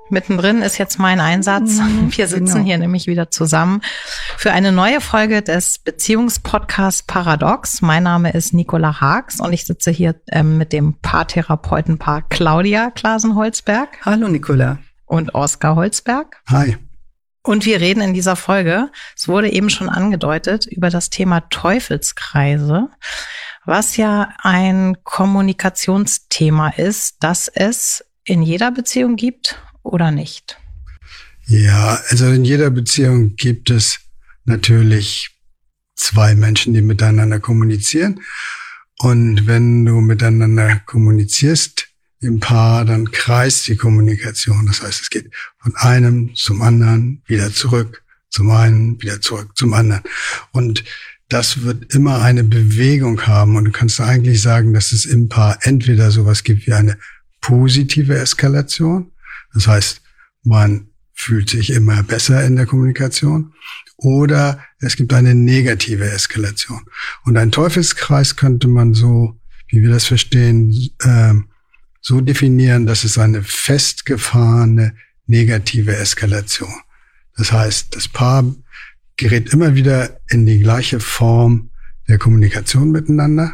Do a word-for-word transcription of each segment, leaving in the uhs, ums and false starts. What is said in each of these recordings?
Mittendrin ist jetzt mein Einsatz. Wir sitzen genau. hier nämlich wieder zusammen für eine neue Folge des Beziehungspodcasts Paradox. Mein Name ist Nicola Haags und ich sitze hier ähm, mit dem Paartherapeutenpaar Claudia Klasen-Holzberg. Hallo Nicola. Und Oskar Holzberg. Hi. Und wir reden in dieser Folge, es wurde eben schon angedeutet, über das Thema Teufelskreise, was ja ein Kommunikationsthema ist, das es in jeder Beziehung gibt oder nicht? Ja, also in jeder Beziehung gibt es natürlich zwei Menschen, die miteinander kommunizieren. Und wenn du miteinander kommunizierst im Paar, dann kreist die Kommunikation. Das heißt, es geht von einem zum anderen, wieder zurück zum einen, wieder zurück zum anderen. Und das wird immer eine Bewegung haben. Und du kannst eigentlich sagen, dass es im Paar entweder sowas gibt wie eine positive Eskalation. Das heißt, man fühlt sich immer besser in der Kommunikation. Oder es gibt eine negative Eskalation. Und ein Teufelskreis könnte man so, wie wir das verstehen, äh, so definieren, dass es eine festgefahrene negative Eskalation. Das heißt, das Paar gerät immer wieder in die gleiche Form der Kommunikation miteinander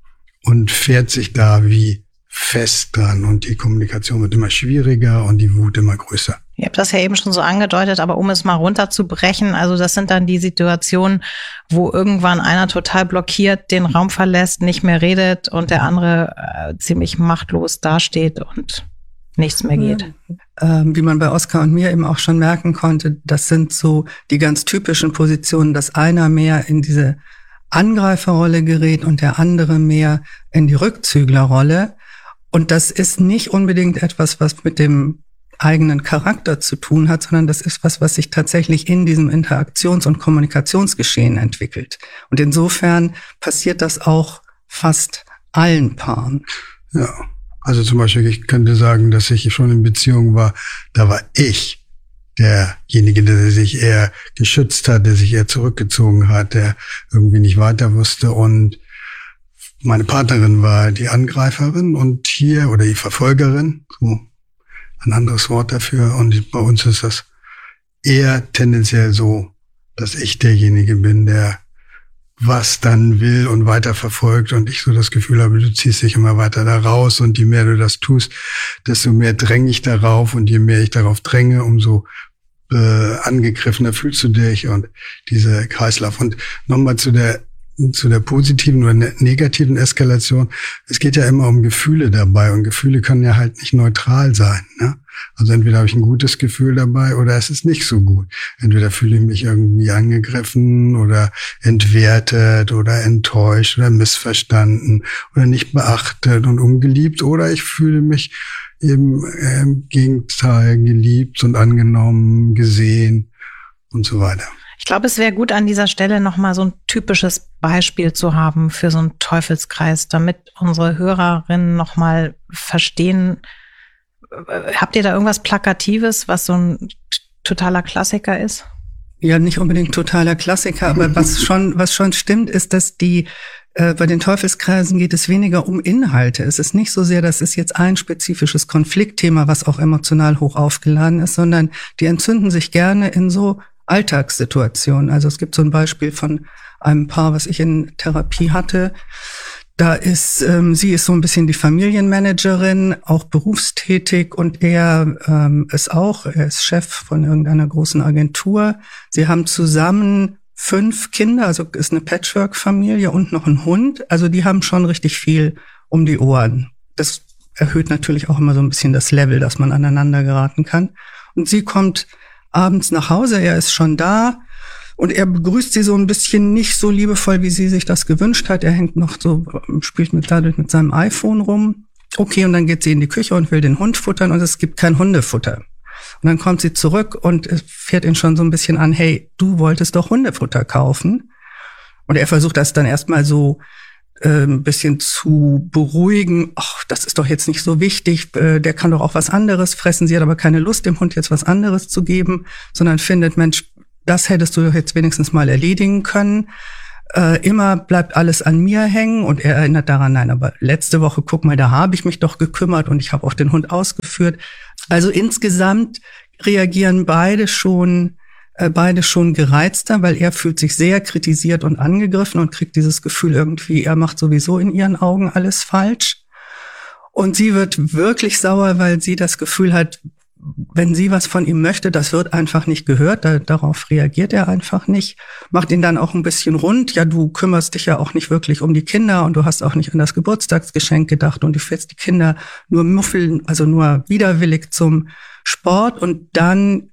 und fährt sich da wie fest dran und die Kommunikation wird immer schwieriger und die Wut immer größer. Ihr habt das ja eben schon so angedeutet, aber um es mal runterzubrechen, also das sind dann die Situationen, wo irgendwann einer total blockiert, den Raum verlässt, nicht mehr redet und der andere äh, ziemlich machtlos dasteht und nichts mehr geht. Ja. Ähm, wie man bei Oskar und mir eben auch schon merken konnte, das sind so die ganz typischen Positionen, dass einer mehr in diese Angreiferrolle gerät und der andere mehr in die Rückzüglerrolle. Und das ist nicht unbedingt etwas, was mit dem eigenen Charakter zu tun hat, sondern das ist was, was sich tatsächlich in diesem Interaktions- und Kommunikationsgeschehen entwickelt. Und insofern passiert das auch fast allen Paaren. Ja, also zum Beispiel, ich könnte sagen, dass ich schon in Beziehung war, da war ich derjenige, der sich eher geschützt hat, der sich eher zurückgezogen hat, der irgendwie nicht weiter wusste und meine Partnerin war die Angreiferin und hier, oder die Verfolgerin, so ein anderes Wort dafür. Und bei uns ist das eher tendenziell so, dass ich derjenige bin, der was dann will und weiter verfolgt und ich so das Gefühl habe, du ziehst dich immer weiter da raus und je mehr du das tust, desto mehr dränge ich darauf und je mehr ich darauf dränge, umso äh, angegriffener fühlst du dich und diese Kreislauf. Und nochmal zu der zu der positiven oder negativen Eskalation. Es geht ja immer um Gefühle dabei und Gefühle können ja halt nicht neutral sein, ne? Also entweder habe ich ein gutes Gefühl dabei oder es ist nicht so gut. Entweder fühle ich mich irgendwie angegriffen oder entwertet oder enttäuscht oder missverstanden oder nicht beachtet und ungeliebt oder ich fühle mich eben im Gegenteil geliebt und angenommen, gesehen und so weiter. Ich glaube, es wäre gut, an dieser Stelle nochmal so ein typisches Beispiel zu haben für so einen Teufelskreis, damit unsere Hörerinnen nochmal verstehen. Habt ihr da irgendwas Plakatives, was so ein totaler Klassiker ist? Ja, nicht unbedingt totaler Klassiker, aber was schon, was schon stimmt, ist, dass die äh, bei den Teufelskreisen geht es weniger um Inhalte. Es ist nicht so sehr, das ist jetzt ein spezifisches Konfliktthema, was auch emotional hoch aufgeladen ist, sondern die entzünden sich gerne in so Alltagssituationen. Also es gibt so ein Beispiel von einem Paar, was ich in Therapie hatte. Da ist, ähm, sie ist so ein bisschen die Familienmanagerin, auch berufstätig und er ähm, ist auch, er ist Chef von irgendeiner großen Agentur. Sie haben zusammen fünf Kinder, also ist eine Patchwork-Familie und noch einen Hund. Also die haben schon richtig viel um die Ohren. Das erhöht natürlich auch immer so ein bisschen das Level, dass man aneinander geraten kann. Und sie kommt abends nach Hause, er ist schon da und er begrüßt sie so ein bisschen nicht so liebevoll, wie sie sich das gewünscht hat. Er hängt noch so, spielt mit dadurch mit seinem iPhone rum. Okay, und dann geht sie in die Küche und will den Hund futtern und es gibt kein Hundefutter. Und dann kommt sie zurück und es fährt ihn schon so ein bisschen an, hey, du wolltest doch Hundefutter kaufen. Und er versucht das dann erstmal so ein bisschen zu beruhigen, ach, das ist doch jetzt nicht so wichtig, der kann doch auch was anderes fressen. Sie hat aber keine Lust, dem Hund jetzt was anderes zu geben, sondern findet, Mensch, das hättest du doch jetzt wenigstens mal erledigen können. Äh, immer bleibt alles an mir hängen und er erinnert daran, nein, aber letzte Woche, guck mal, da habe ich mich doch gekümmert und ich habe auch den Hund ausgeführt. Also insgesamt reagieren beide schon, äh, beide schon gereizter, weil er fühlt sich sehr kritisiert und angegriffen und kriegt dieses Gefühl irgendwie, er macht sowieso in ihren Augen alles falsch. Und sie wird wirklich sauer, weil sie das Gefühl hat, wenn sie was von ihm möchte, das wird einfach nicht gehört, da, darauf reagiert er einfach nicht, macht ihn dann auch ein bisschen rund, ja, du kümmerst dich ja auch nicht wirklich um die Kinder und du hast auch nicht an das Geburtstagsgeschenk gedacht und du fährst die Kinder nur muffeln, also nur widerwillig zum Sport und dann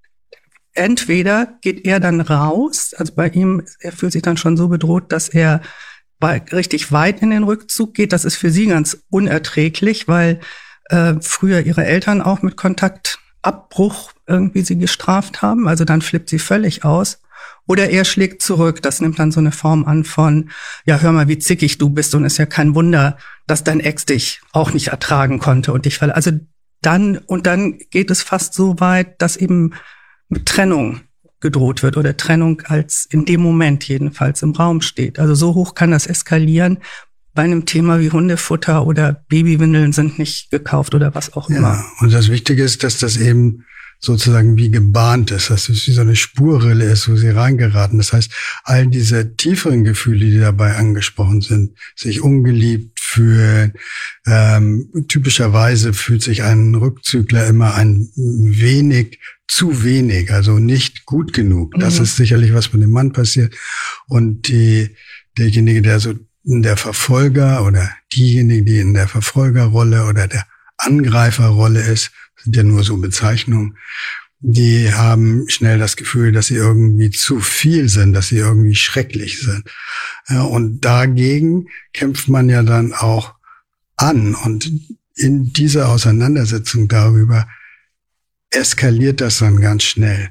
entweder geht er dann raus, also bei ihm, er fühlt sich dann schon so bedroht, dass er bei, richtig weit in den Rückzug geht, das ist für sie ganz unerträglich, weil Äh, früher ihre Eltern auch mit Kontaktabbruch irgendwie sie gestraft haben. Also dann flippt sie völlig aus. Oder er schlägt zurück. Das nimmt dann so eine Form an von, ja, hör mal, wie zickig du bist. Und ist ja kein Wunder, dass dein Ex dich auch nicht ertragen konnte und dich verletzt. Also dann, und dann geht es fast so weit, dass eben mit Trennung gedroht wird oder Trennung als in dem Moment jedenfalls im Raum steht. Also so hoch kann das eskalieren. Bei einem Thema wie Hundefutter oder Babywindeln sind nicht gekauft oder was auch immer. Ja, und das Wichtige ist, dass das eben sozusagen wie gebahnt ist, dass es wie so eine Spurrille ist, wo sie reingeraten. Das heißt, all diese tieferen Gefühle, die dabei angesprochen sind, sich ungeliebt fühlen, ähm, typischerweise fühlt sich ein Rückzügler immer ein wenig zu wenig, also nicht gut genug. Das mhm. ist sicherlich, was mit dem Mann passiert. Und die derjenige, der so der Verfolger oder diejenige, die in der Verfolgerrolle oder der Angreiferrolle ist, sind ja nur so Bezeichnungen, die haben schnell das Gefühl, dass sie irgendwie zu viel sind, dass sie irgendwie schrecklich sind. Ja, und dagegen kämpft man ja dann auch an. Und in dieser Auseinandersetzung darüber eskaliert das dann ganz schnell.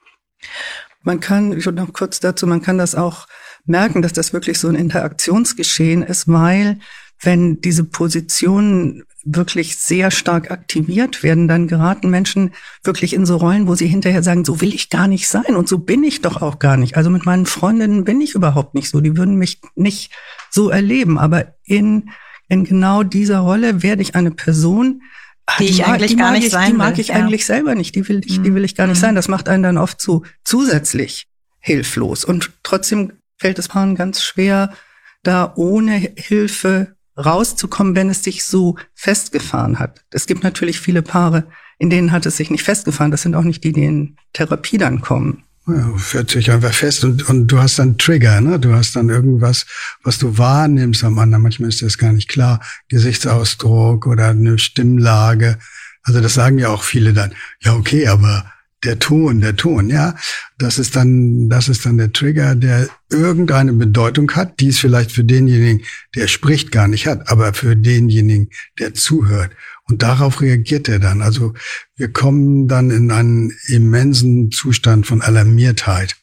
Man kann, ich noch kurz dazu, man kann das auch merken, dass das wirklich so ein Interaktionsgeschehen ist, weil wenn diese Positionen wirklich sehr stark aktiviert werden, dann geraten Menschen wirklich in so Rollen, wo sie hinterher sagen, so will ich gar nicht sein und so bin ich doch auch gar nicht. Also mit meinen Freundinnen bin ich überhaupt nicht so, die würden mich nicht so erleben, aber in in genau dieser Rolle werde ich eine Person, die, die ich mag, eigentlich die gar nicht ich, sein Die mag will, ich ja. eigentlich selber nicht, die will ich, die will ich gar nicht mhm. sein. Das macht einen dann oft so zusätzlich hilflos und trotzdem fällt es Paaren ganz schwer, da ohne Hilfe rauszukommen, wenn es sich so festgefahren hat. Es gibt natürlich viele Paare, in denen hat es sich nicht festgefahren. Das sind auch nicht die, die in Therapie dann kommen. Ja, fährt sich einfach fest und, und du hast dann Trigger, ne? Du hast dann irgendwas, was du wahrnimmst am anderen. Manchmal ist das gar nicht klar. Gesichtsausdruck oder eine Stimmlage. Also das sagen ja auch viele dann. Ja, okay, aber der Ton, der Ton, ja, das ist dann, das ist dann der Trigger, der irgendeine Bedeutung hat, die es vielleicht für denjenigen, der spricht, gar nicht hat, aber für denjenigen, der zuhört. Und darauf reagiert er dann. Also wir kommen dann in einen immensen Zustand von Alarmiertheit.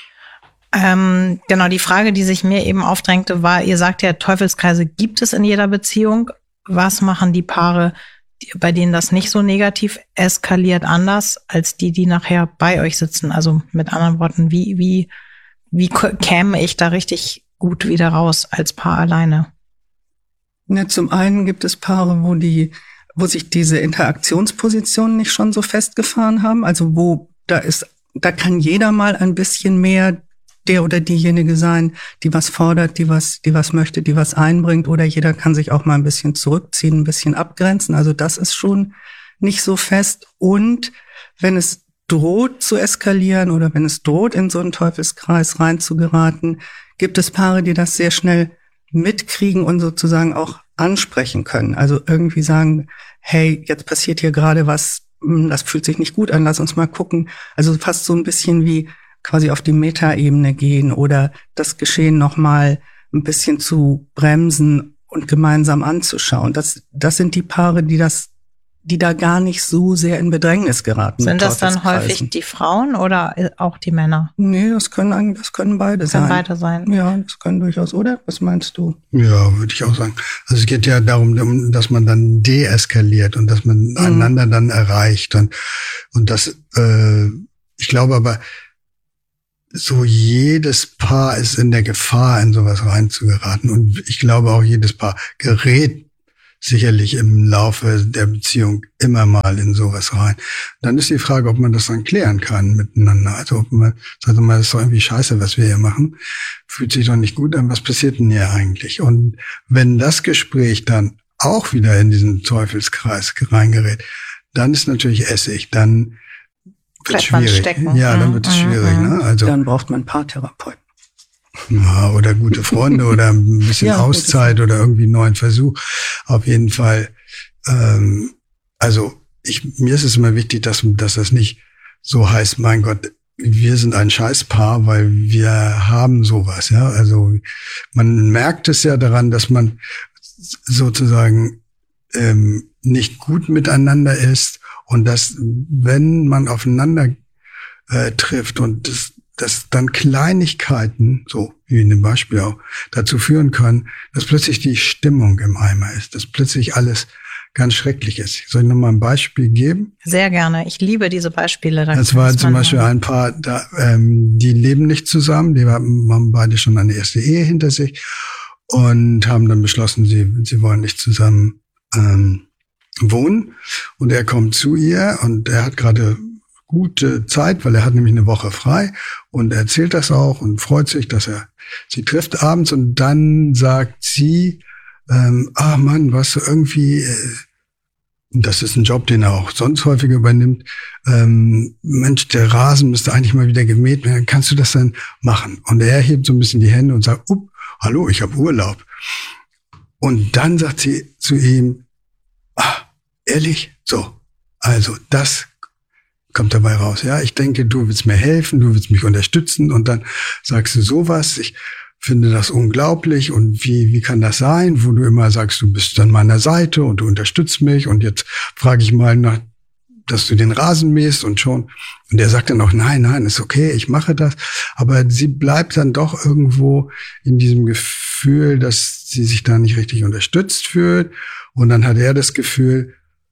Ähm, genau, die Frage, die sich mir eben aufdrängte, war, ihr sagt ja, Teufelskreise gibt es in jeder Beziehung. Was machen die Paare, bei denen das nicht so negativ eskaliert, anders als die, die nachher bei euch sitzen? Also mit anderen Worten, wie, wie, wie käme ich da richtig gut wieder raus als Paar alleine? Ja, zum einen gibt es Paare, wo die, wo sich diese Interaktionspositionen nicht schon so festgefahren haben. Also wo da ist, da kann jeder mal ein bisschen mehr der oder diejenige sein, die was fordert, die was, die was möchte, die was einbringt, oder jeder kann sich auch mal ein bisschen zurückziehen, ein bisschen abgrenzen. Also das ist schon nicht so fest. Und wenn es droht zu eskalieren oder wenn es droht, in so einen Teufelskreis reinzugeraten, gibt es Paare, die das sehr schnell mitkriegen und sozusagen auch ansprechen können. Also irgendwie sagen, hey, jetzt passiert hier gerade was, das fühlt sich nicht gut an, lass uns mal gucken. Also fast so ein bisschen wie quasi auf die Metaebene gehen oder das Geschehen nochmal ein bisschen zu bremsen und gemeinsam anzuschauen. Das, das sind die Paare, die das, die da gar nicht so sehr in Bedrängnis geraten. Sind das dann häufig die Frauen oder auch die Männer? Nee, das können eigentlich, das können beide das sein. Können beide sein. Ja, das können durchaus, oder? Was meinst du? Ja, würde ich auch sagen. Also es geht ja darum, dass man dann deeskaliert und dass man mhm. einander dann erreicht und, und das, äh, ich glaube aber, so jedes Paar ist in der Gefahr, in sowas reinzugeraten. Und ich glaube auch, jedes Paar gerät sicherlich im Laufe der Beziehung immer mal in sowas rein. Dann ist die Frage, ob man das dann klären kann miteinander. Also ob man sagt, mal, das ist doch irgendwie scheiße, was wir hier machen. Fühlt sich doch nicht gut an. Was passiert denn hier eigentlich? Und wenn das Gespräch dann auch wieder in diesen Teufelskreis reingerät, dann ist natürlich Essig. Dann wird es schwierig. Ja, dann wird es schwierig. Ne? Also dann braucht man Paartherapeuten. Ja, oder gute Freunde oder ein bisschen ja, Auszeit oder irgendwie einen neuen Versuch. Auf jeden Fall. Ähm, also ich, mir ist es immer wichtig, dass, dass das nicht so heißt, mein Gott, wir sind ein Scheißpaar, weil wir haben sowas. Ja, also man merkt es ja daran, dass man sozusagen ähm, nicht gut miteinander ist und dass, wenn man aufeinander äh, trifft und das dass dann Kleinigkeiten, so wie in dem Beispiel auch, dazu führen können, dass plötzlich die Stimmung im Eimer ist, dass plötzlich alles ganz schrecklich ist. Soll ich noch mal ein Beispiel geben? Sehr gerne. Ich liebe diese Beispiele. Da das war zum Beispiel ein Paar, da, ähm, die leben nicht zusammen, die haben, haben beide schon eine erste Ehe hinter sich und haben dann beschlossen, sie, sie wollen nicht zusammen ähm, wohnen. Und er kommt zu ihr und er hat gerade gute Zeit, weil er hat nämlich eine Woche frei und er erzählt das auch und freut sich, dass er sie trifft abends und dann sagt sie, ähm, ah Mann, was irgendwie, äh, das ist ein Job, den er auch sonst häufiger übernimmt, ähm, Mensch, der Rasen müsste eigentlich mal wieder gemäht werden, kannst du das dann machen? Und er hebt so ein bisschen die Hände und sagt, up, hallo, ich habe Urlaub. Und dann sagt sie zu ihm, ah, ehrlich? So, also das kommt dabei raus. Ja, ich denke, du willst mir helfen, du willst mich unterstützen und dann sagst du sowas. Ich finde das unglaublich und wie wie kann das sein, wo du immer sagst, du bist an meiner Seite und du unterstützt mich und jetzt frage ich mal nach, dass du den Rasen mähst und schon. Und er sagt dann auch, nein, nein, ist okay, ich mache das. Aber sie bleibt dann doch irgendwo in diesem Gefühl, dass sie sich da nicht richtig unterstützt fühlt und dann hat er das Gefühl,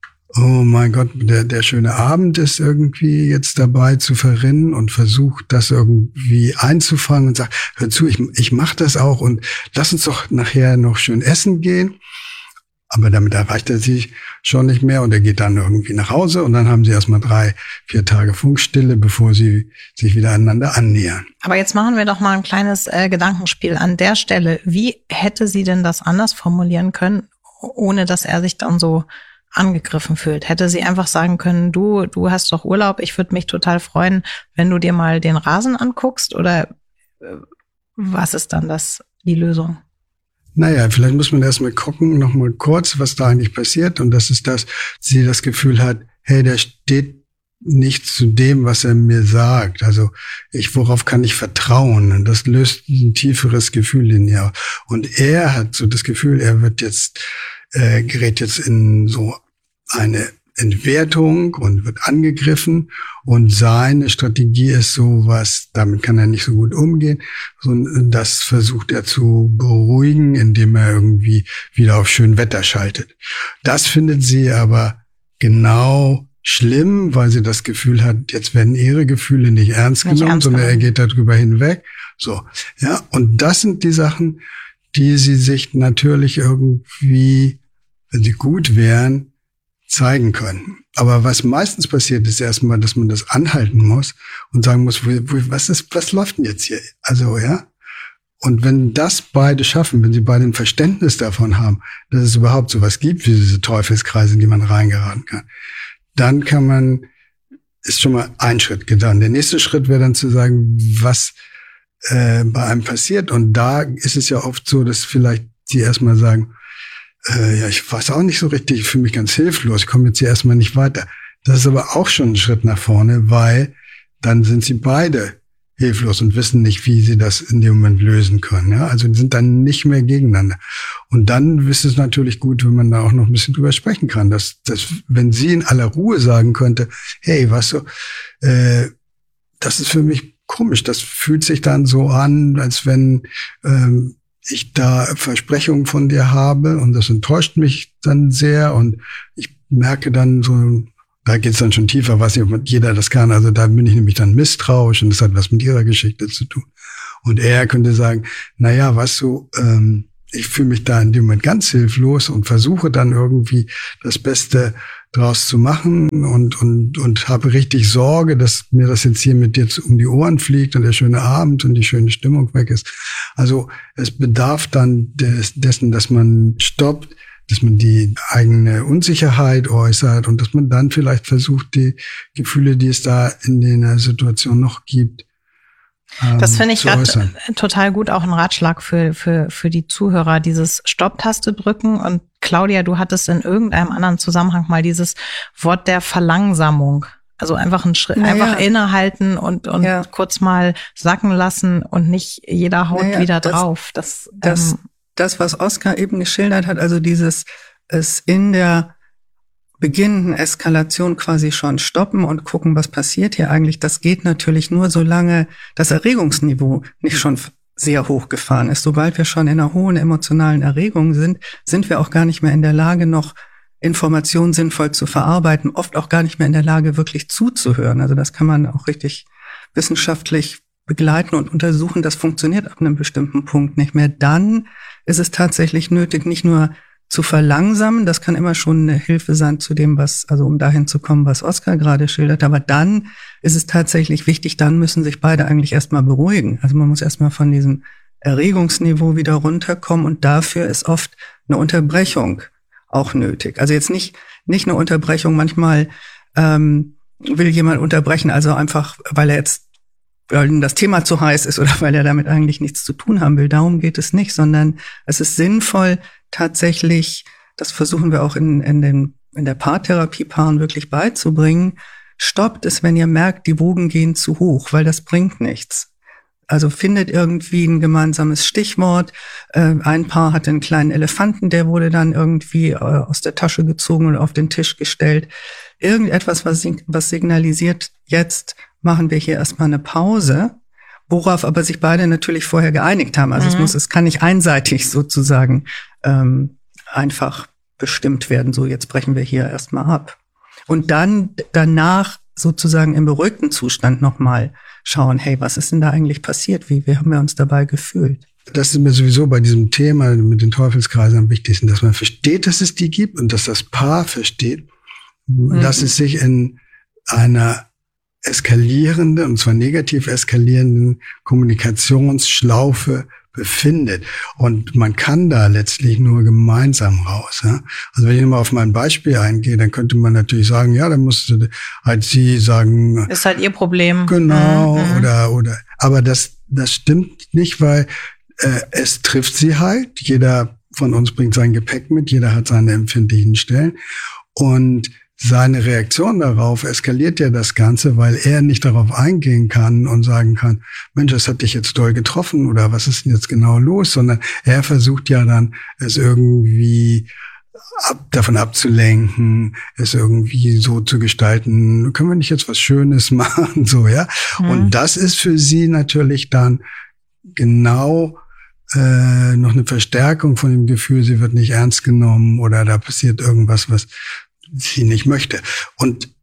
oh mein Gott, der, der schöne Abend ist irgendwie jetzt dabei zu verrinnen und versucht, das irgendwie einzufangen und sagt, hör zu, ich, ich mache das auch und lass uns doch nachher noch schön essen gehen. Aber damit erreicht er sie schon nicht mehr und er geht dann irgendwie nach Hause und dann haben sie erstmal drei, vier Tage Funkstille, bevor sie sich wieder aneinander annähern. Aber jetzt machen wir doch mal ein kleines äh, Gedankenspiel an der Stelle. Wie hätte sie denn das anders formulieren können, ohne dass er sich dann so angegriffen fühlt? Hätte sie einfach sagen können, du, du hast doch Urlaub, ich würde mich total freuen, wenn du dir mal den Rasen anguckst, oder äh, was ist dann das, die Lösung? Naja, vielleicht muss man erstmal gucken, nochmal kurz, was da eigentlich passiert und das ist, dass sie das Gefühl hat, hey, der steht nicht zu dem, was er mir sagt. Also ich, worauf kann ich vertrauen? Und das löst ein tieferes Gefühl in ihr. Und er hat so das Gefühl, er wird jetzt, äh, gerät jetzt in so eine Entwertung und wird angegriffen und seine Strategie ist sowas, damit kann er nicht so gut umgehen, und das versucht er zu beruhigen, indem er irgendwie wieder auf schön Wetter schaltet. Das findet sie aber genau schlimm, weil sie das Gefühl hat, jetzt werden ihre Gefühle nicht ernst nicht genommen, ernst sondern genommen. Er geht darüber hinweg. So, ja, und das sind die Sachen, die sie sich natürlich irgendwie, wenn sie gut wären, zeigen können. Aber was meistens passiert, ist erstmal, dass man das anhalten muss und sagen muss, wo, wo, was ist, was läuft denn jetzt hier? Also, ja. Und wenn das beide schaffen, wenn sie beide ein Verständnis davon haben, dass es überhaupt sowas gibt, wie diese Teufelskreise, in die man reingeraten kann, dann kann man, ist schon mal ein Schritt getan. Der nächste Schritt wäre dann zu sagen, was äh, bei einem passiert. Und da ist es ja oft so, dass vielleicht sie erstmal sagen, Äh, ja, ich weiß auch nicht so richtig, ich fühle mich ganz hilflos, ich komme jetzt hier erstmal nicht weiter. Das ist aber auch schon ein Schritt nach vorne, weil dann sind sie beide hilflos und wissen nicht, wie sie das in dem Moment lösen können. Ja? Also die sind dann nicht mehr gegeneinander. Und dann ist es natürlich gut, wenn man da auch noch ein bisschen drüber sprechen kann, dass, dass wenn sie in aller Ruhe sagen könnte, hey, weißt du, äh, das ist für mich komisch, das fühlt sich dann so an, als wenn ähm, ich da Versprechungen von dir habe und das enttäuscht mich dann sehr und ich merke dann so, da geht's dann schon tiefer, weiß nicht, ob jeder das kann, also da bin ich nämlich dann misstrauisch und das hat was mit ihrer Geschichte zu tun. Und er könnte sagen, na ja, weißt du, ähm, ich fühle mich da in dem Moment ganz hilflos und versuche dann irgendwie das Beste draus zu machen und und und habe richtig Sorge, dass mir das jetzt hier mit dir um die Ohren fliegt und der schöne Abend und die schöne Stimmung weg ist. Also es bedarf dann des, dessen, dass man stoppt, dass man die eigene Unsicherheit äußert und dass man dann vielleicht versucht, die Gefühle, die es da in der Situation noch gibt, das finde ich gerade total gut, auch ein Ratschlag für für für die Zuhörer, dieses Stopptaste drücken. Und Claudia, du hattest in irgendeinem anderen Zusammenhang mal dieses Wort der Verlangsamung. Also einfach einen Schritt, naja. einfach innehalten und und ja. kurz mal sacken lassen und nicht jeder haut naja, wieder das, drauf. Das, das, ähm, das, was Oskar eben geschildert hat, also dieses es in der beginnenden Eskalation quasi schon stoppen und gucken, was passiert hier eigentlich. Das geht natürlich nur, solange das Erregungsniveau nicht schon sehr hoch gefahren ist. Sobald wir schon in einer hohen emotionalen Erregung sind, sind wir auch gar nicht mehr in der Lage, noch Informationen sinnvoll zu verarbeiten, oft auch gar nicht mehr in der Lage, wirklich zuzuhören. Also das kann man auch richtig wissenschaftlich begleiten und untersuchen. Das funktioniert ab einem bestimmten Punkt nicht mehr. Dann ist es tatsächlich nötig, nicht nur zu verlangsamen, das kann immer schon eine Hilfe sein zu dem, was, also um dahin zu kommen, was Oskar gerade schildert. Aber dann ist es tatsächlich wichtig, dann müssen sich beide eigentlich erstmal beruhigen. Also man muss erstmal von diesem Erregungsniveau wieder runterkommen und dafür ist oft eine Unterbrechung auch nötig. Also jetzt nicht, nicht eine Unterbrechung, manchmal ähm, will jemand unterbrechen, also einfach, weil er jetzt, weil ihm das Thema zu heiß ist oder weil er damit eigentlich nichts zu tun haben will. Darum geht es nicht, sondern es ist sinnvoll, tatsächlich, das versuchen wir auch in, in, den, in der Paartherapie Paaren wirklich beizubringen, stoppt es, wenn ihr merkt, die Wogen gehen zu hoch, weil das bringt nichts. Also findet irgendwie ein gemeinsames Stichwort. Äh, ein Paar hatte einen kleinen Elefanten, der wurde dann irgendwie äh, aus der Tasche gezogen und auf den Tisch gestellt. Irgendetwas, was, was signalisiert, jetzt machen wir hier erstmal eine Pause, worauf aber sich beide natürlich vorher geeinigt haben. Also mhm. es muss, es kann nicht einseitig sozusagen ähm, einfach bestimmt werden. So, jetzt brechen wir hier erstmal ab. Und dann danach sozusagen im beruhigten Zustand nochmal schauen, hey, was ist denn da eigentlich passiert? Wie, wie haben wir uns dabei gefühlt? Das ist mir sowieso bei diesem Thema mit den Teufelskreisen am wichtigsten, dass man versteht, dass es die gibt und dass das Paar versteht, mhm. dass es sich in einer eskalierenden, und zwar negativ eskalierenden Kommunikationsschlaufe befindet. Und man kann da letztlich nur gemeinsam raus. Ja? Also wenn ich mal auf mein Beispiel eingehe, dann könnte man natürlich sagen, ja, dann musste halt sie sagen. Ist halt ihr Problem. Genau, mhm. oder, oder. Aber das, das stimmt nicht, weil äh, es trifft sie halt. Jeder von uns bringt sein Gepäck mit, jeder hat seine empfindlichen Stellen. Und seine Reaktion darauf eskaliert ja das Ganze, weil er nicht darauf eingehen kann und sagen kann, Mensch, das hat dich jetzt doll getroffen oder was ist denn jetzt genau los, sondern er versucht ja dann, es irgendwie ab, davon abzulenken, es irgendwie so zu gestalten, können wir nicht jetzt was Schönes machen, so, ja. Mhm. Und das ist für sie natürlich dann genau äh, noch eine Verstärkung von dem Gefühl, sie wird nicht ernst genommen oder da passiert irgendwas, was sie nicht möchte. Und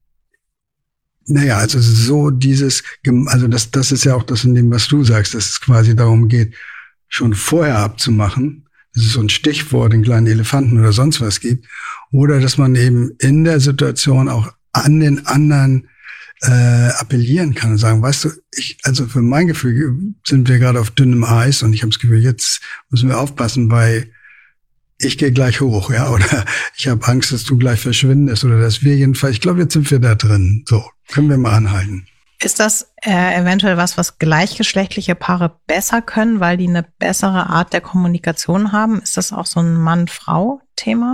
naja, also so dieses, also das, das ist ja auch das in dem, was du sagst, dass es quasi darum geht, schon vorher abzumachen, dass es so ein Stichwort, den kleinen Elefanten oder sonst was gibt, oder dass man eben in der Situation auch an den anderen äh, appellieren kann und sagen, weißt du, ich, also für mein Gefühl sind wir gerade auf dünnem Eis und ich habe das Gefühl, jetzt müssen wir aufpassen, weil ich gehe gleich hoch, ja, oder ich habe Angst, dass du gleich verschwindest oder dass wir jedenfalls, ich glaube, jetzt sind wir da drin. So, können wir mal anhalten. Ist das äh, eventuell was, was gleichgeschlechtliche Paare besser können, weil die eine bessere Art der Kommunikation haben? Ist das auch so ein Mann-Frau-Thema?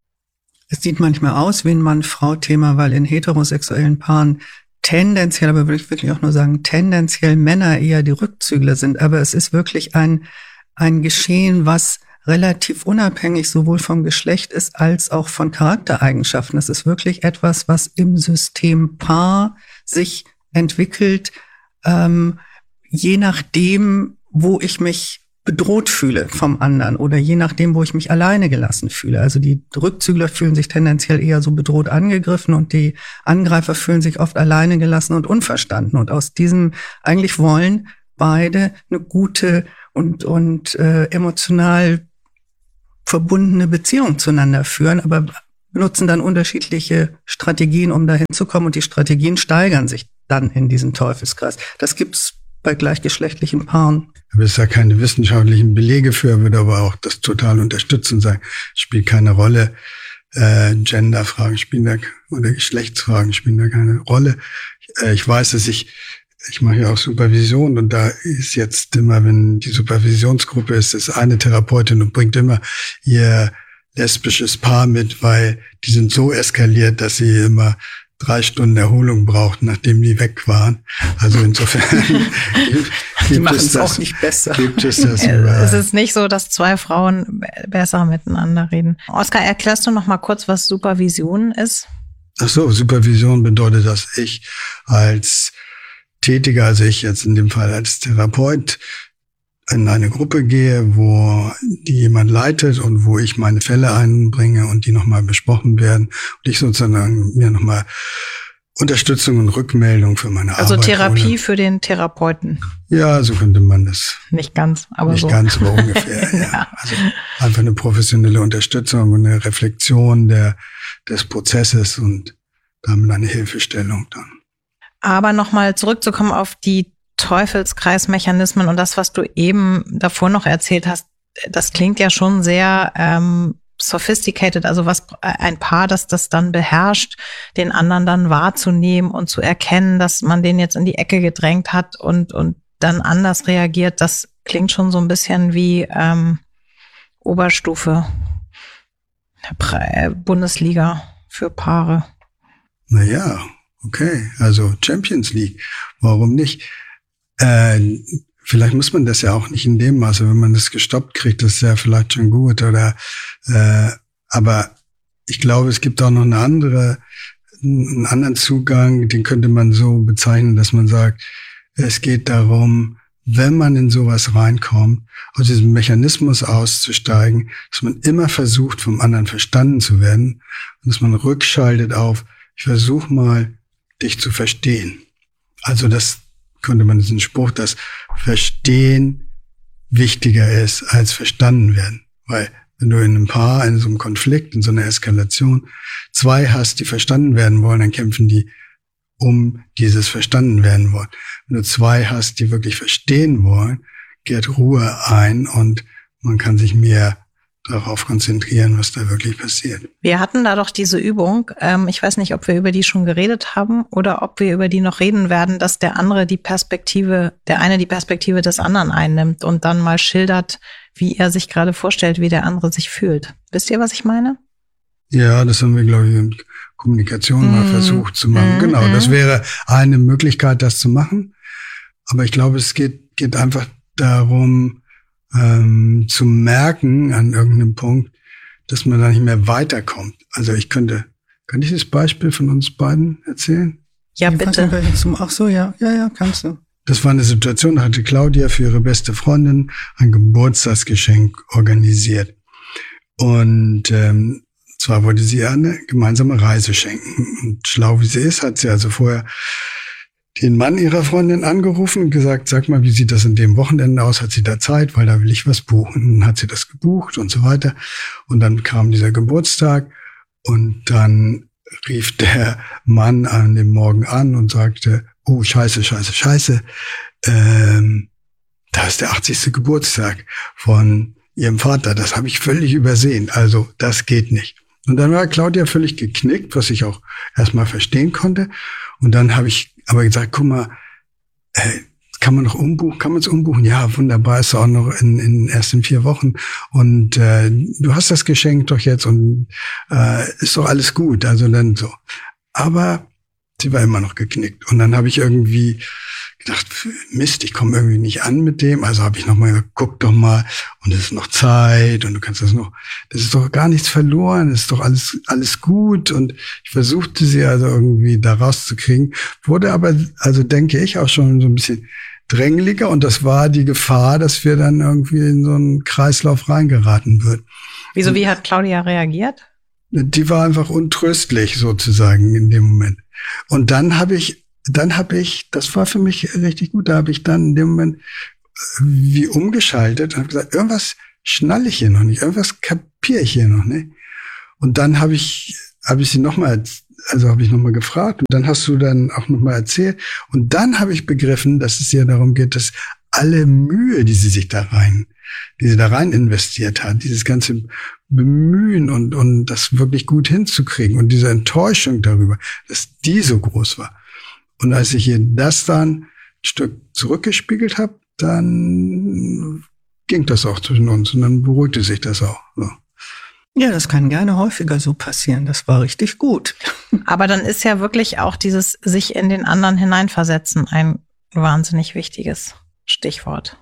Es sieht manchmal aus wie ein Mann-Frau-Thema, weil in heterosexuellen Paaren tendenziell, aber würde ich wirklich auch nur sagen, tendenziell Männer eher die Rückzügler sind. Aber es ist wirklich ein, ein Geschehen, was relativ unabhängig sowohl vom Geschlecht ist als auch von Charaktereigenschaften. Es ist wirklich etwas, was im System Paar sich entwickelt, ähm, je nachdem, wo ich mich bedroht fühle vom anderen oder je nachdem, wo ich mich alleine gelassen fühle. Also die Rückzügler fühlen sich tendenziell eher so bedroht angegriffen und die Angreifer fühlen sich oft alleine gelassen und unverstanden. Und aus diesem eigentlich wollen beide eine gute und, und äh, emotional verbundene Beziehung zueinander führen, aber benutzen dann unterschiedliche Strategien, um dahin zu kommen, und die Strategien steigern sich dann in diesen Teufelskreis. Das gibt's bei gleichgeschlechtlichen Paaren. Aber es ist ja keine wissenschaftlichen Belege für, würde aber auch das total unterstützen sagen, spielt keine Rolle. Äh, Genderfragen spielen da, oder Geschlechtsfragen spielen da keine Rolle. Äh, ich weiß, dass ich, ich mache ja auch Supervision, und da ist jetzt immer, wenn die Supervisionsgruppe ist, ist eine Therapeutin und bringt immer ihr lesbisches Paar mit, weil die sind so eskaliert, dass sie immer drei Stunden Erholung brauchten, nachdem die weg waren. Also insofern gibt, die gibt machen es es das, auch nicht besser. Gibt es das überall. Es ist nicht so, dass zwei Frauen besser miteinander reden. Oskar, erklärst du noch mal kurz, was Supervision ist? Ach so, Supervision bedeutet, dass ich als Tätiger, also ich jetzt in dem Fall als Therapeut, in eine Gruppe gehe, wo die jemand leitet und wo ich meine Fälle einbringe und die nochmal besprochen werden und ich sozusagen mir nochmal Unterstützung und Rückmeldung für meine also Arbeit. Also Therapie hole. Für den Therapeuten. Ja, so könnte man das. Nicht ganz, aber nicht so. Nicht ganz, aber ungefähr, ja. ja. Also einfach eine professionelle Unterstützung und eine Reflexion der, des Prozesses und damit eine Hilfestellung dann. Aber nochmal zurückzukommen auf die Teufelskreismechanismen und das, was du eben davor noch erzählt hast, das klingt ja schon sehr ähm, sophisticated, also was ein Paar, das das dann beherrscht, den anderen dann wahrzunehmen und zu erkennen, dass man den jetzt in die Ecke gedrängt hat und und dann anders reagiert, das klingt schon so ein bisschen wie ähm, Oberstufe Bundesliga für Paare. Naja, okay, also Champions League, warum nicht? Äh, vielleicht muss man das ja auch nicht in dem Maße, wenn man das gestoppt kriegt, das ist ja vielleicht schon gut, oder äh, aber ich glaube, es gibt auch noch eine andere, einen anderen Zugang, den könnte man so bezeichnen, dass man sagt, es geht darum, wenn man in sowas reinkommt, aus diesem Mechanismus auszusteigen, dass man immer versucht, vom anderen verstanden zu werden und dass man rückschaltet auf, ich versuche mal, dich zu verstehen. Also das könnte man diesen Spruch, dass Verstehen wichtiger ist als verstanden werden. Weil wenn du in einem Paar, in so einem Konflikt, in so einer Eskalation zwei hast, die verstanden werden wollen, dann kämpfen die um dieses verstanden werden wollen. Wenn du zwei hast, die wirklich verstehen wollen, kehrt Ruhe ein und man kann sich mehr darauf konzentrieren, was da wirklich passiert. Wir hatten da doch diese Übung, ähm, ich weiß nicht, ob wir über die schon geredet haben oder ob wir über die noch reden werden, dass der andere die Perspektive, der eine die Perspektive des anderen einnimmt und dann mal schildert, wie er sich gerade vorstellt, wie der andere sich fühlt. Wisst ihr, was ich meine? Ja, das haben wir, glaube ich, in Kommunikation mm. mal versucht zu machen. Mm. Genau, das wäre eine Möglichkeit, das zu machen. Aber ich glaube, es geht, geht einfach darum, Ähm, zu merken an irgendeinem Punkt, dass man da nicht mehr weiterkommt. Also ich könnte, kann ich das Beispiel von uns beiden erzählen? Ja, bitte. Ach so, ja, ja, ja, kannst du. Das war eine Situation, da hatte Claudia für ihre beste Freundin ein Geburtstagsgeschenk organisiert. Und ähm, zwar wollte sie ihr eine gemeinsame Reise schenken. Und schlau wie sie ist, hat sie also vorher den Mann ihrer Freundin angerufen und gesagt, sag mal, wie sieht das in dem Wochenende aus? Hat sie da Zeit? Weil da will ich was buchen. Dann hat sie das gebucht und so weiter. Und dann kam dieser Geburtstag und dann rief der Mann an dem Morgen an und sagte, oh, scheiße, scheiße, scheiße. Ähm, da ist der achtzigste Geburtstag von ihrem Vater. Das habe ich völlig übersehen. Also das geht nicht. Und dann war Claudia völlig geknickt, was ich auch erstmal verstehen konnte. Und dann habe ich aber gesagt, guck mal, äh, kann man noch umbuchen? Kann man es umbuchen? Ja, wunderbar, ist auch noch in, in erst in vier Wochen. Und äh, du hast das Geschenk doch jetzt und äh, ist doch alles gut. Also dann so. Aber sie war immer noch geknickt. Und dann habe ich irgendwie gedacht, Mist, ich komme irgendwie nicht an mit dem. Also habe ich nochmal gesagt, guck doch mal. Und es ist noch Zeit und du kannst das noch, das ist doch gar nichts verloren, es ist doch alles alles gut. Und ich versuchte sie also irgendwie da rauszukriegen, wurde aber, also denke ich, auch schon so ein bisschen drängeliger. Und das war die Gefahr, dass wir dann irgendwie in so einen Kreislauf reingeraten würden. Wieso, wie hat Claudia reagiert? Die war einfach untröstlich sozusagen in dem Moment. Und dann habe ich Dann habe ich, das war für mich richtig gut, da habe ich dann in dem Moment wie umgeschaltet und habe gesagt, irgendwas schnalle ich hier noch nicht, irgendwas kapiere ich hier noch nicht. Und dann habe ich, habe ich sie nochmal, also habe ich nochmal gefragt und dann hast du dann auch nochmal erzählt. Und dann habe ich begriffen, dass es ja darum geht, dass alle Mühe, die sie sich da rein, die sie da rein investiert hat, dieses ganze Bemühen und, und das wirklich gut hinzukriegen und diese Enttäuschung darüber, dass die so groß war. Und als ich ihr das dann ein Stück zurückgespiegelt habe, dann ging das auch zwischen uns und dann beruhigte sich das auch. So. Ja, das kann gerne häufiger so passieren. Das war richtig gut. Aber dann ist ja wirklich auch dieses sich in den anderen hineinversetzen ein wahnsinnig wichtiges Stichwort.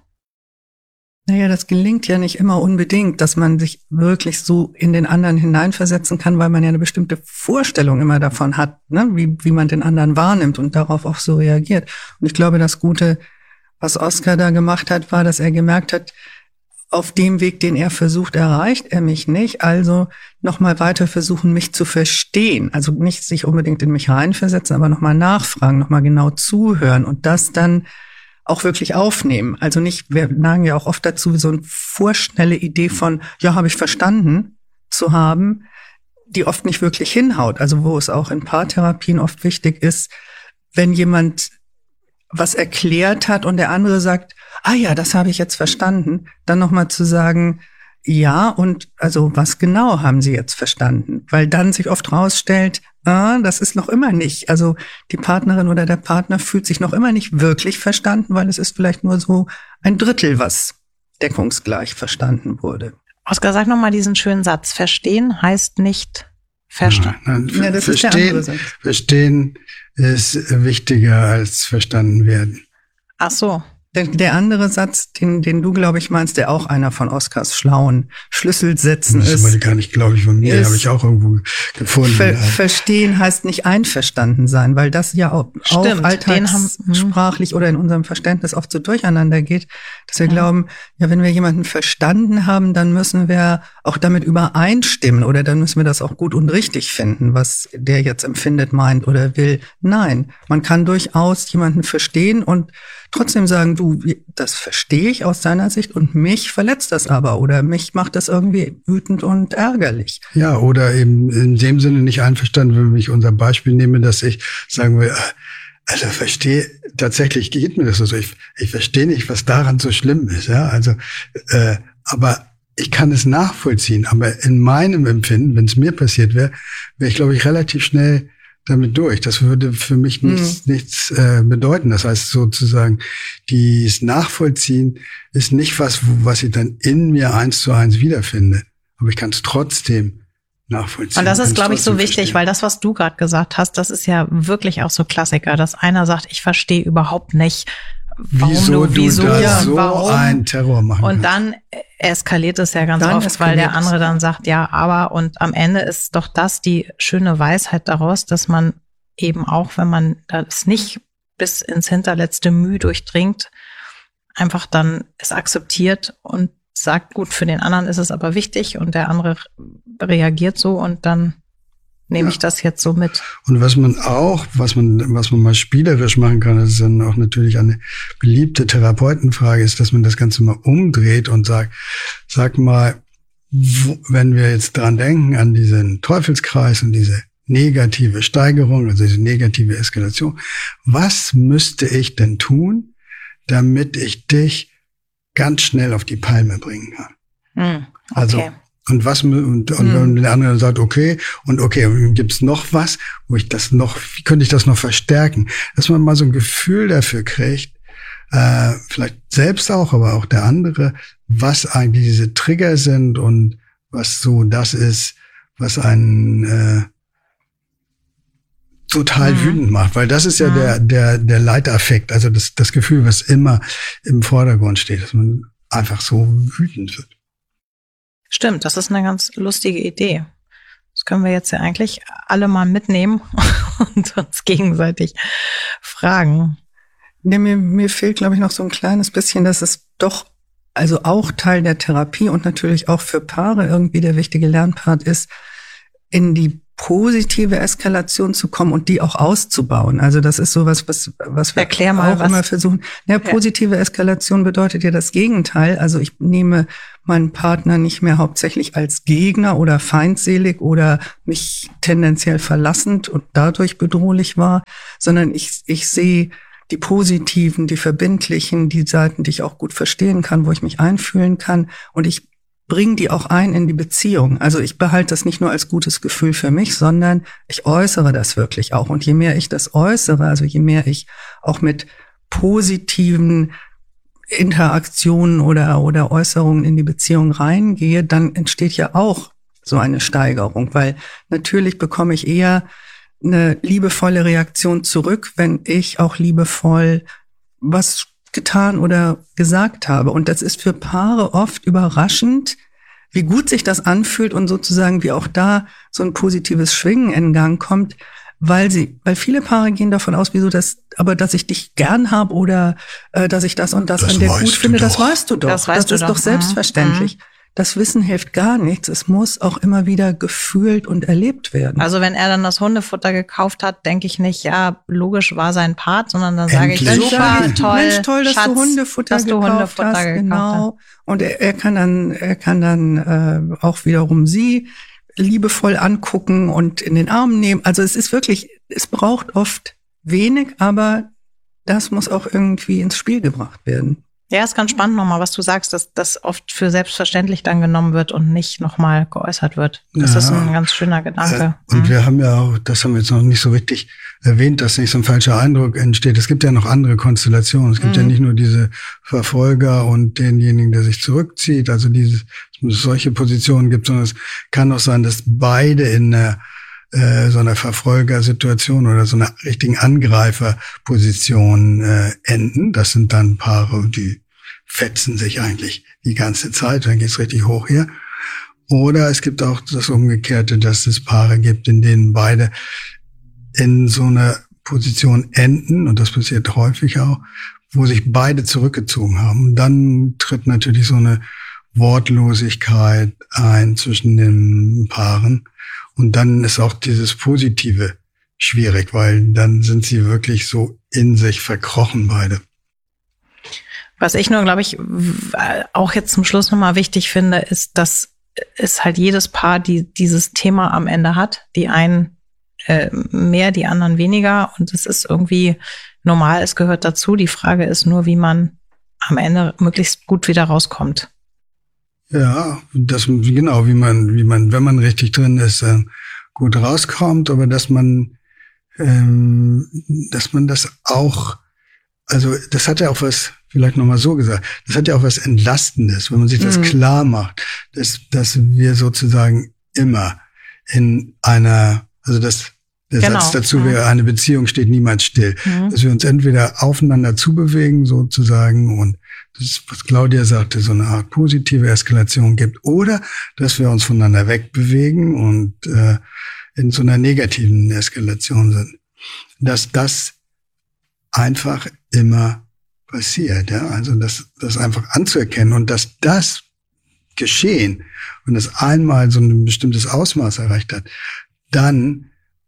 Naja, das gelingt ja nicht immer unbedingt, dass man sich wirklich so in den anderen hineinversetzen kann, weil man ja eine bestimmte Vorstellung immer davon hat, ne, wie, wie man den anderen wahrnimmt und darauf auch so reagiert. Und ich glaube, das Gute, was Oskar da gemacht hat, war, dass er gemerkt hat, auf dem Weg, den er versucht, erreicht er mich nicht. Also nochmal weiter versuchen, mich zu verstehen. Also nicht sich unbedingt in mich reinversetzen, aber nochmal nachfragen, nochmal genau zuhören und das dann auch wirklich aufnehmen. Also nicht, wir neigen ja auch oft dazu, so eine vorschnelle Idee von, ja, habe ich verstanden, zu haben, die oft nicht wirklich hinhaut. Also wo es auch in Paartherapien oft wichtig ist, wenn jemand was erklärt hat und der andere sagt, ah ja, das habe ich jetzt verstanden, dann nochmal zu sagen, ja, und also was genau haben Sie jetzt verstanden? Weil dann sich oft rausstellt, ah, das ist noch immer nicht. Also die Partnerin oder der Partner fühlt sich noch immer nicht wirklich verstanden, weil es ist vielleicht nur so ein Drittel, was deckungsgleich verstanden wurde. Oskar, sag nochmal diesen schönen Satz. Verstehen heißt nicht verstanden. Nein, nein, ja, das verstehen, ist der andere Satz. Verstehen ist wichtiger als verstanden werden. Ach so. Der, der andere Satz, den, den du, glaube ich, meinst, der auch einer von Oskars schlauen Schlüsselsätzen das ist. Das ist gar nicht, glaube ich, von mir, habe ich auch irgendwo gefunden. Ver, verstehen heißt nicht einverstanden sein, weil das ja auch, auch alltagssprachlich oder in unserem Verständnis oft so durcheinander geht, dass wir ja. glauben, ja, wenn wir jemanden verstanden haben, dann müssen wir auch damit übereinstimmen oder dann müssen wir das auch gut und richtig finden, was der jetzt empfindet, meint oder will. Nein, man kann durchaus jemanden verstehen und trotzdem sagen, du, das verstehe ich aus deiner Sicht und mich verletzt das aber oder mich macht das irgendwie wütend und ärgerlich. Ja, oder eben in dem Sinne nicht einverstanden, wenn ich unser Beispiel nehme, dass ich sagen will, also verstehe, tatsächlich geht mir das so, ich, ich verstehe nicht, was daran so schlimm ist, ja, also, äh, aber ich kann es nachvollziehen, aber in meinem Empfinden, wenn es mir passiert wäre, wäre ich, glaube ich, relativ schnell damit durch. Das würde für mich nichts, mhm. nichts äh, bedeuten. Das heißt sozusagen, dieses Nachvollziehen ist nicht was, was ich dann in mir eins zu eins wiederfinde. Aber ich kann es trotzdem nachvollziehen. Und das ist, glaube ich, so wichtig, verstehen. Weil das, was du gerade gesagt hast, das ist ja wirklich auch so Klassiker, dass einer sagt, ich verstehe überhaupt nicht, warum wieso du, wieso, du da ja, so warum? einen Terror machen Und kannst. dann eskaliert es ja ganz Dann oft, weil der andere dann sagt, ja, aber, und am Ende ist doch das die schöne Weisheit daraus, dass man eben auch, wenn man das nicht bis ins hinterletzte Mühe durchdringt, einfach dann es akzeptiert und sagt, gut, für den anderen ist es aber wichtig und der andere reagiert so und dann nehme ja. ich das jetzt so mit. Und was man auch, was man, was man mal spielerisch machen kann, das ist dann auch natürlich eine beliebte Therapeutenfrage, ist, dass man das Ganze mal umdreht und sagt, sag mal, wo, wenn wir jetzt dran denken, an diesen Teufelskreis und diese negative Steigerung, also diese negative Eskalation, was müsste ich denn tun, damit ich dich ganz schnell auf die Palme bringen kann? Hm, okay. Also, Und was und, und hm. der andere sagt, okay, und okay, und gibt's noch was, wo ich das noch, wie könnte ich das noch verstärken? Dass man mal so ein Gefühl dafür kriegt, äh, vielleicht selbst auch, aber auch der andere, was eigentlich diese Trigger sind und was so das ist, was einen äh, total hm. wütend macht, weil das ist ja hm. der der der Leitaffekt, also das das Gefühl, was immer im Vordergrund steht, dass man einfach so wütend wird. Stimmt, das ist eine ganz lustige Idee. Das können wir jetzt ja eigentlich alle mal mitnehmen und uns gegenseitig fragen. Nee, mir, mir fehlt, glaube ich, noch so ein kleines bisschen, dass es doch also auch Teil der Therapie und natürlich auch für Paare irgendwie der wichtige Lernpart ist, in die positive Eskalation zu kommen und die auch auszubauen. Also das ist sowas, was, was wir Erklär mal, auch was, immer versuchen. Ja, positive ja. Eskalation bedeutet ja das Gegenteil. Also ich nehme meinen Partner nicht mehr hauptsächlich als Gegner oder feindselig oder mich tendenziell verlassend und dadurch bedrohlich wahr, sondern ich, ich sehe die positiven, die verbindlichen, die Seiten, die ich auch gut verstehen kann, wo ich mich einfühlen kann, und ich bringe die auch ein in die Beziehung. Also ich behalte das nicht nur als gutes Gefühl für mich, sondern ich äußere das wirklich auch. Und je mehr ich das äußere, also je mehr ich auch mit positiven Interaktionen oder, oder Äußerungen in die Beziehung reingehe, dann entsteht ja auch so eine Steigerung, weil natürlich bekomme ich eher eine liebevolle Reaktion zurück, wenn ich auch liebevoll was getan oder gesagt habe. Und das ist für Paare oft überraschend, wie gut sich das anfühlt und sozusagen wie auch da so ein positives Schwingen in Gang kommt, weil sie, weil viele Paare gehen davon aus, wieso das, aber dass ich dich gern habe oder äh, dass ich das und das, das an dir gut finde, das weißt du doch. Das, weißt das du ist doch, doch selbstverständlich. Mhm. Das Wissen hilft gar nichts. Es muss auch immer wieder gefühlt und erlebt werden. Also wenn er dann das Hundefutter gekauft hat, denke ich nicht, ja, logisch war sein Part, sondern dann sage ich, super, toll, Mensch, toll, dass Schatz, du Hundefutter dass du gekauft Hundefutter hast. gekauft Genau. Hast. Und er, er kann dann, er kann dann äh, auch wiederum sie liebevoll angucken und in den Arm nehmen. Also es ist wirklich, es braucht oft wenig, aber das muss auch irgendwie ins Spiel gebracht werden. Ja, ist ganz spannend nochmal, was du sagst, dass das oft für selbstverständlich dann genommen wird und nicht nochmal geäußert wird. Das ja, ist ein ganz schöner Gedanke. Äh, und mhm. wir haben ja auch, das haben wir jetzt noch nicht so richtig erwähnt, dass nicht so ein falscher Eindruck entsteht. Es gibt ja noch andere Konstellationen. Es gibt mhm. ja nicht nur diese Verfolger und denjenigen, der sich zurückzieht, also diese solche Positionen gibt, sondern es kann auch sein, dass beide in einer äh, so einer Verfolgersituation oder so einer richtigen Angreiferposition äh, enden. Das sind dann Paare, die fetzen sich eigentlich die ganze Zeit, dann geht's richtig hoch hier. Oder es gibt auch das Umgekehrte, dass es Paare gibt, in denen beide in so einer Position enden, und das passiert häufig auch, wo sich beide zurückgezogen haben. Und dann tritt natürlich so eine Wortlosigkeit ein zwischen den Paaren. Und dann ist auch dieses Positive schwierig, weil dann sind sie wirklich so in sich verkrochen, beide. Was ich nur, glaube ich, auch jetzt zum Schluss nochmal wichtig finde, ist, dass es halt jedes Paar, die dieses Thema am Ende hat, die einen äh, mehr, die anderen weniger. Und es ist irgendwie normal, es gehört dazu. Die Frage ist nur, wie man am Ende möglichst gut wieder rauskommt. Ja, das genau, wie man, wie man, wenn man richtig drin ist, äh, gut rauskommt, aber dass man, ähm, dass man das auch, also das hat ja auch was, vielleicht nochmal so gesagt, das hat ja auch was Entlastendes, wenn man sich das mhm. klar macht, dass, dass wir sozusagen immer in einer, also das, der genau. Satz dazu wäre, eine Beziehung steht niemals still, mhm. dass wir uns entweder aufeinander zubewegen sozusagen und das ist, was Claudia sagte, so eine Art positive Eskalation gibt, oder dass wir uns voneinander wegbewegen und äh, in so einer negativen Eskalation sind. Dass das einfach immer passiert, ja, also das, das einfach anzuerkennen und dass das Geschehen und das einmal so ein bestimmtes Ausmaß erreicht hat, dann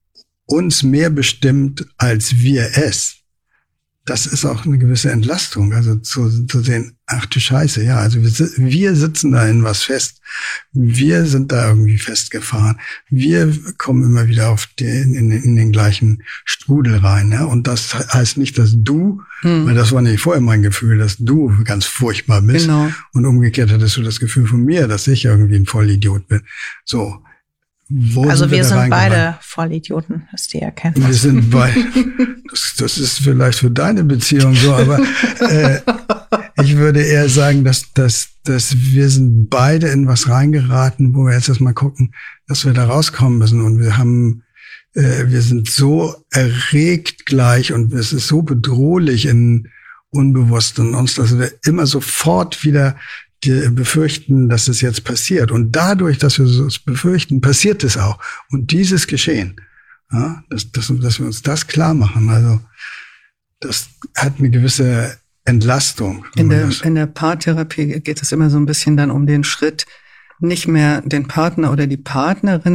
uns mehr bestimmt als wir es. Das ist auch eine gewisse Entlastung, also zu, zu sehen, ach du Scheiße, ja, also wir, wir sitzen da in was fest, wir sind da irgendwie festgefahren, wir kommen immer wieder auf den, in, in den gleichen Strudel rein, ja, und das heißt nicht, dass du, hm. weil das war nicht vorher mein Gefühl, dass du ganz furchtbar bist, genau. Und umgekehrt hattest du das Gefühl von mir, dass ich irgendwie ein Vollidiot bin, so. Wo also sind wir, wir sind beide rein? Vollidioten, ist die Erkenntnis. Wir sind beide. Das, das ist vielleicht für deine Beziehung so, aber äh, ich würde eher sagen, dass, dass, dass wir sind beide in was reingeraten, wo wir jetzt erstmal gucken, dass wir da rauskommen müssen. Und wir haben, äh, wir sind so erregt gleich und es ist so bedrohlich in unbewusst in uns, dass wir immer sofort wieder die befürchten, dass es jetzt passiert. Und dadurch, dass wir es befürchten, passiert es auch. Und dieses Geschehen, ja, dass, dass, dass wir uns das klar machen, also das hat eine gewisse Entlastung. In der, in der Paartherapie geht es immer so ein bisschen dann um den Schritt, nicht mehr den Partner oder die Partnerin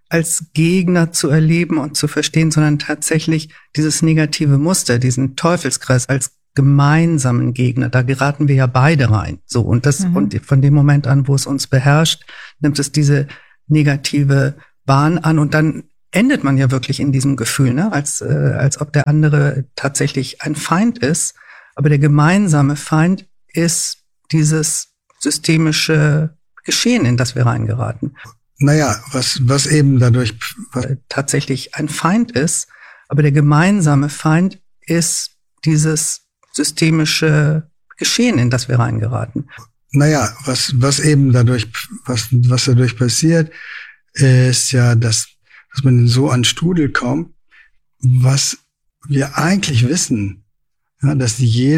als Gegner zu erleben und zu verstehen, sondern tatsächlich dieses negative Muster, diesen Teufelskreis als gemeinsamen Gegner. Da geraten wir ja beide rein. So, und das, mhm. und von dem Moment an, wo es uns beherrscht, nimmt es diese negative Bahn an und dann endet man ja wirklich in diesem Gefühl, ne, als, äh, als ob der andere tatsächlich ein Feind ist. Aber der gemeinsame Feind ist dieses systemische Geschehen, in das wir reingeraten. Naja, was, was eben dadurch was tatsächlich ein Feind ist, aber der gemeinsame Feind ist dieses systemische Geschehen, in das wir reingeraten. Naja, was, was eben dadurch, was, was dadurch passiert, ist ja, dass, dass man so an Strudel kommt, was wir eigentlich wissen, ja, dass die